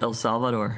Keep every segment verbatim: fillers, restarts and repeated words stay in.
El Salvador.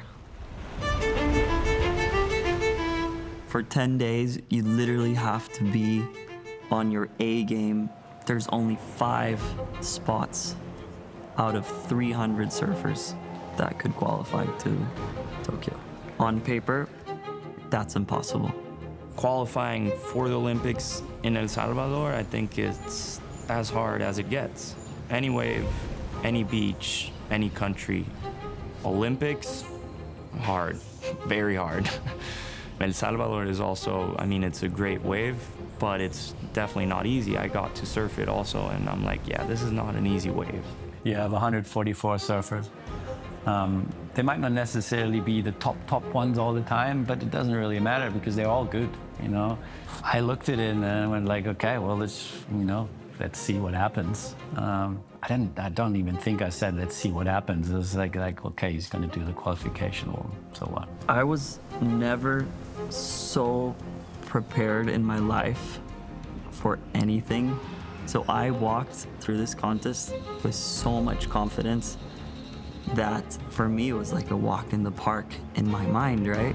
For ten days, you literally have to be on your A game. There's only five spots out of three hundred surfers that could qualify to Tokyo. On paper, that's impossible. Qualifying for the Olympics in El Salvador, I think it's as hard as it gets. Any wave, any beach, any country. Olympics, hard, very hard. El Salvador is also, I mean, it's a great wave, but it's definitely not easy. I got to surf it also, and I'm like, yeah, this is not an easy wave. You have one hundred forty-four surfers. Um, they might not necessarily be the top, top ones all the time, but it doesn't really matter because they're all good, you know? I looked at it and I went like, okay, well, let's, you know, let's see what happens. Um, I didn't, I don't even think I said, let's see what happens. It was like, like okay, he's gonna do the qualification, well, so what? I was never so prepared in my life for anything. So I walked through this contest with so much confidence that for me it was like a walk in the park in my mind, right?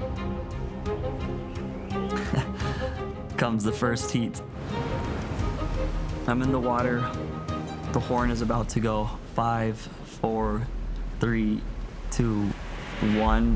Comes the first heat. I'm in the water. The horn is about to go. Five, four, three, two, one.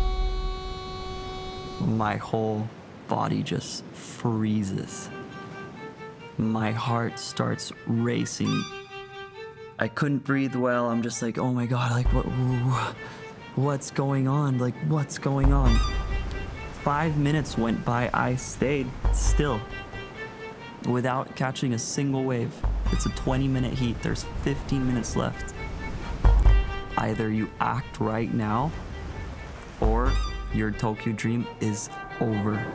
My whole body just freezes. My heart starts racing. I couldn't breathe well. I'm just like, oh my God, like what, what's going on? Like what's going on? Five minutes went by, I stayed still without catching a single wave. It's a twenty minute heat, there's fifteen minutes left. Either you act right now or your Tokyo dream is over.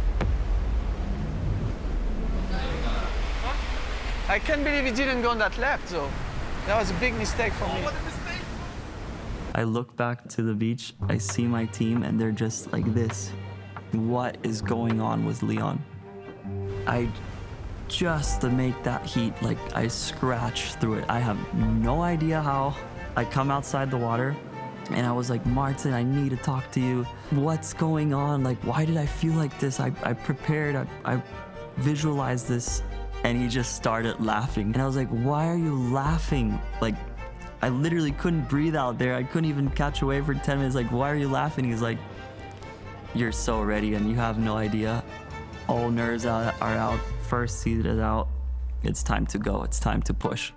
I can't believe he didn't go on that left, though. That was a big mistake for me. I look back to the beach, I see my team, and they're just like this. What is going on with Leon? I, just to make that heat, like I scratched through it. I have no idea how. I come outside the water, and I was like, Martin, I need to talk to you. What's going on? Like, why did I feel like this? I, I prepared, I, I visualized this. And he just started laughing. And I was like, why are you laughing? Like, I literally couldn't breathe out there. I couldn't even catch a wave for ten minutes. Like, why are you laughing? He's like, you're so ready and you have no idea. All nerves are out. First seed is out. It's time to go. It's time to push.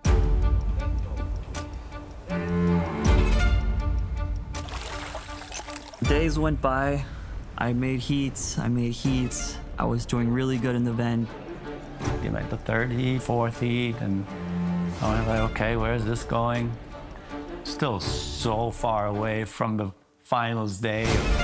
Days went by. I made heats. I made heats. I was doing really good in the vent. You made the third heat, fourth heat, and I was like, okay, where is this going? Still so far away from the finals day.